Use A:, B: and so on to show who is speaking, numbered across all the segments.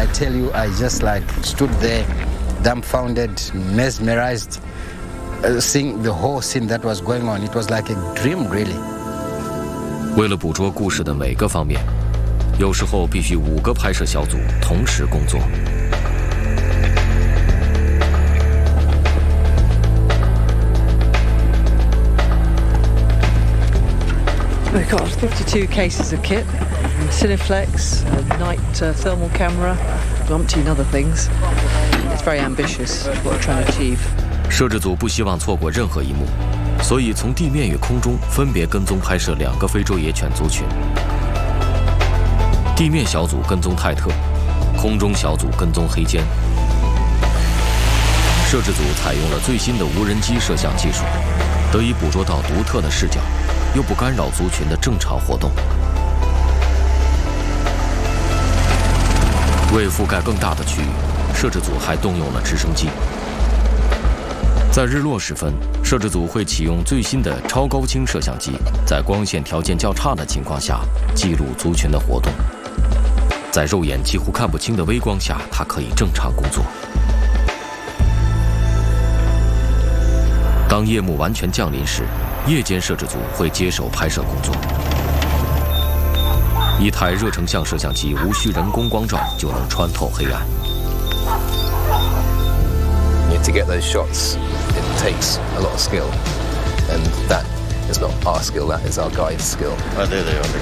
A: tell you, I just like stood there, dumbfounded, mesmerized, seeing the whole scene that was going on. It was like a dream, really.
B: 为了捕捉故事的每个方面，有时候必须5个拍摄小组同时工作。
C: We've got 52 cases of kit, Cineflex, a night thermal camera, umpteen other things. It's very ambitious, what we're trying to achieve.
B: 摄制组不希望错过任何一幕，所以从地面与空中分别跟踪拍摄2个非洲野犬族群。地面小组跟踪泰特，空中小组跟踪黑肩。摄制组采用了最新的无人机摄像技术，得以捕捉到独特的视角，又不干扰族群的正常活动。为覆盖更大的区域，摄制组还动用了直升机。在日落时分，摄制组会启用最新的超高清摄像机，在光线条件较差的情况下记录族群的活动。在肉眼几乎看不清的微光下，它可以正常工作。当夜幕完全降临时，夜间摄制组会接手拍摄工作。一台热成像摄像机无需人工光照就能穿透黑暗。
D: To get those shots, it takes a lot of skill, and that is not our skill, that is our guide's skill.
E: Oh, there they are.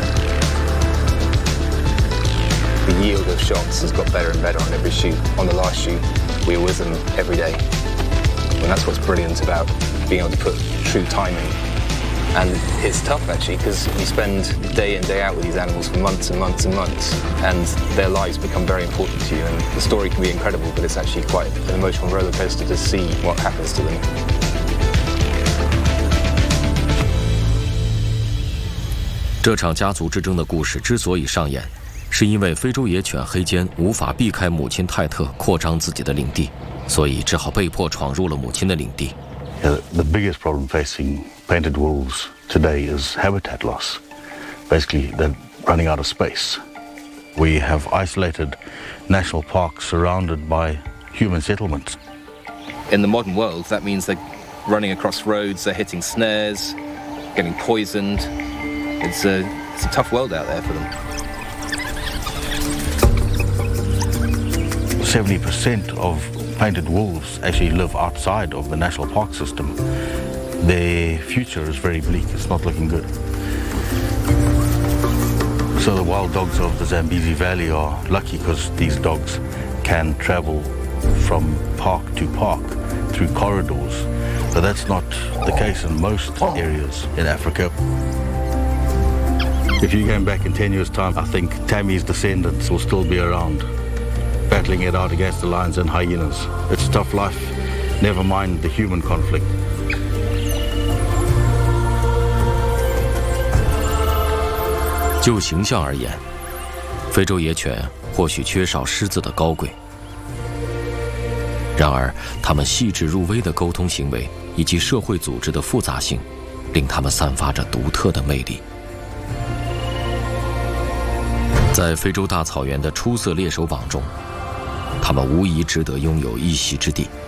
D: The yield of shots has got better and better on every shoot. On the last shoot, we were with them every day, and that's what's brilliant about being able to put true timing. And it's tough actually, because you spend day in, day out with these animals for months and months and months, and their lives become very important to you, and the story can be incredible, but it's actually quite an emotional roller coaster to see what happens to them.
B: 这场家族之争的故事之所以上演，是因为非洲野犬黑肩无法避开母亲泰特扩张自己的领地，所以只好被迫闯入了母亲的领地。
E: The biggest problem facing painted wolves today is habitat loss. Basically, they're running out of space. We have isolated national parks surrounded by human settlements.
D: In the modern world, that means they're running across roads, they're hitting snares, getting poisoned. It's a tough world out there for them.
E: 70% of painted wolves actually live outside of the national park system. Their future is very bleak. It's not looking good. So the wild dogs of the Zambezi Valley are lucky because these dogs can travel from park to park through corridors. But that's not the case in most areas in Africa. If you came back in 10 years' time, I think Tammy's descendants will still be around, battling it out against the lions and hyenas. It's a tough life, never mind the human conflict.
B: 就形象而言，非洲野犬或许缺少狮子的高贵，然而它们细致入微的沟通行为以及社会组织的复杂性，令它们散发着独特的魅力。在非洲大草原的出色猎手榜中，它们无疑值得拥有一席之地。